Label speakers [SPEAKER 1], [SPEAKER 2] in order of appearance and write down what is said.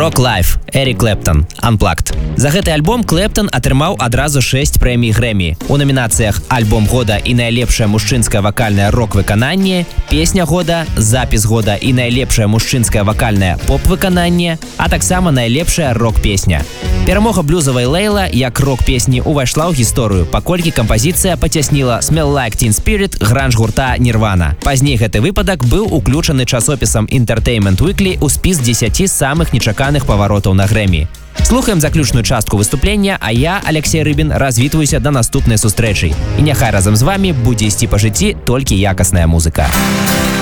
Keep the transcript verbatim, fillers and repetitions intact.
[SPEAKER 1] Rock Life, Эрик Клэптон, Unplugged. За гэты альбом Клэптон атрымаў адразу шэсць прэмій Грэмі. У номінацыях «Альбом года» і «Найлепшае мужчынскае вакальнае рок-выкананне», «Песня года», «Запіс года» і «Найлепшае мужчынскае вакальнае поп-выкананне», а таксама «Найлепшая рок-песня». Перамога блюзавай Лейла як рок-песні увайшла ў гісторыю, паколькі кампазіцыя пацясніла «Smell Like Teen Spirit» гранж гурта Nirvana. Пазней гэты выпадак быў уключаны часопісам Entertainment Weekly ў спіс дзесяці самых нечаканых паваротаў на Грэмі. Слухаем заключную частку выступлення, а я, Алексей Рыбін, развітваюся да наступнай сустрэчы. І няхай разам з вамі будзе ісці па жыцці толькі якасная музыка.